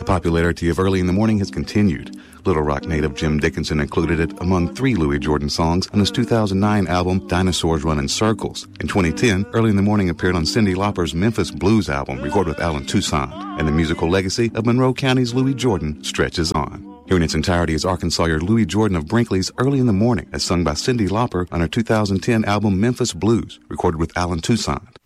popularity of Early in the Morning has continued. Little Rock native Jim Dickinson included it among 3 Louis Jordan songs on his 2009 album Dinosaurs Run in Circles. In 2010, Early in the Morning appeared on Cyndi Lauper's Memphis Blues album, recorded with Alan Toussaint, and the musical legacy of Monroe County's Louis Jordan stretches on. Here in its entirety is Arkansasier Louis Jordan of Brinkley's Early in the Morning, as sung by Cyndi Lauper on her 2010 album Memphis Blues, recorded with Alan Toussaint.